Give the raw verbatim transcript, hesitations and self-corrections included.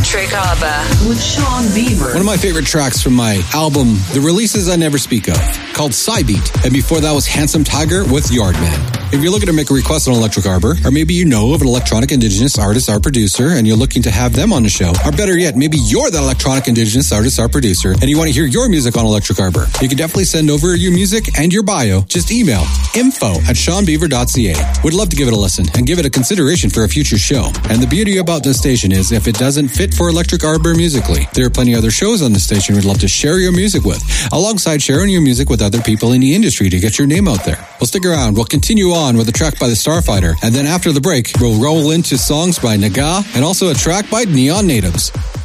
Electric Arbor with Sean Beaver. One of my favorite tracks from my album, The Releases I Never Speak Of, called Psybeat. And before that was Handsome Tiger with Yardman. If you're looking to make a request on Electric Arbor, or maybe you know of an electronic indigenous artist or producer and you're looking to have them on the show, or better yet, maybe you're that electronic indigenous artist or producer and you want to hear your music on Electric Arbor, you can definitely send over your music and your bio. Just email info at sean beaver dot c a. We'd love to give it a listen and give it a consideration for a future show. And the beauty about this station is if it doesn't fit for Electric Arbor musically, there are plenty of other shows on the station we'd love to share your music with, alongside sharing your music with other people in the industry to get your name out there. Well, stick around. We'll continue on with a track by the Starfighter, and then after the break, we'll roll into songs by Naga and also a track by Neon Natives.